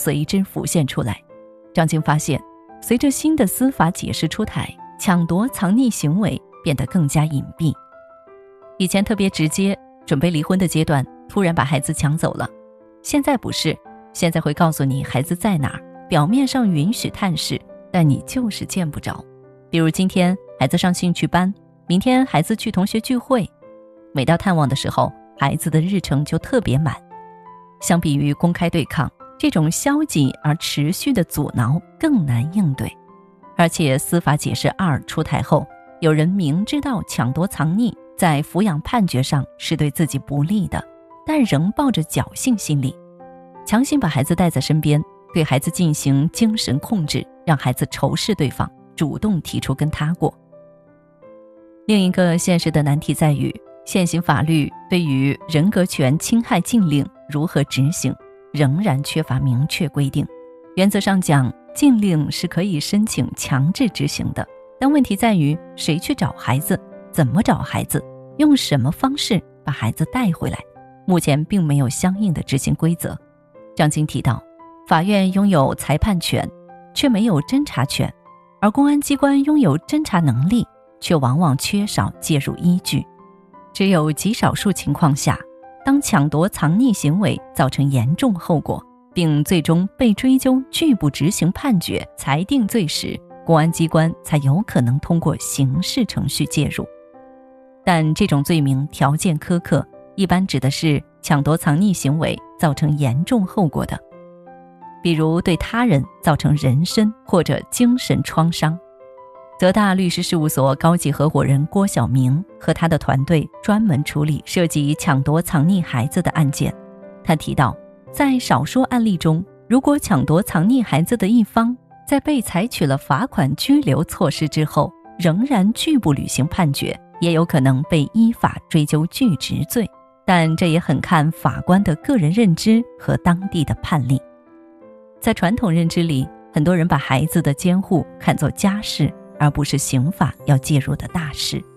随之浮现出来。张晶发现，随着新的司法解释出台，抢夺藏匿行为变得更加隐蔽。以前特别直接，准备离婚的阶段突然把孩子抢走了，现在不是，现在会告诉你孩子在哪儿，表面上允许探视，但你就是见不着。比如今天孩子上兴趣班，明天孩子去同学聚会，每到探望的时候，孩子的日程就特别满。相比于公开对抗，这种消极而持续的阻挠更难应对。而且司法解释2出台后，有人明知道抢夺藏匿在抚养判决上是对自己不利的，但仍抱着侥幸心理，强行把孩子带在身边，对孩子进行精神控制，让孩子仇视对方，主动提出跟他过。另一个现实的难题在于，现行法律对于人格权侵害禁令如何执行，仍然缺乏明确规定。原则上讲，禁令是可以申请强制执行的，但问题在于谁去找孩子，怎么找孩子，用什么方式把孩子带回来，目前并没有相应的执行规则。张晶提到，法院拥有裁判权，却没有侦查权，而公安机关拥有侦查能力，却往往缺少介入依据。只有极少数情况下，当抢夺藏匿行为造成严重后果，并最终被追究拒不执行判决裁定罪时，公安机关才有可能通过刑事程序介入。但这种罪名条件苛刻，一般指的是抢夺藏匿行为造成严重后果的，比如对他人造成人身或者精神创伤。泽大律师事务所高级合伙人郭晓明和他的团队专门处理涉及抢夺藏匿孩子的案件。他提到，在少数案例中，如果抢夺藏匿孩子的一方在被采取了罚款拘留措施之后，仍然拒不履行判决，也有可能被依法追究拒执罪。但这也很看法官的个人认知和当地的判例。在传统认知里，很多人把孩子的监护看作家事，而不是刑法要介入的大事。